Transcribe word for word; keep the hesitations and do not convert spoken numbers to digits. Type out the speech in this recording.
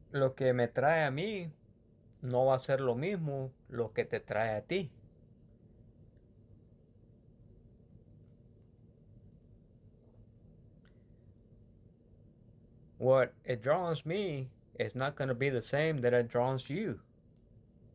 Lo que me trae a mí no va a ser lo mismo lo que te trae a ti. What it draws me is not going to be the same that it draws you.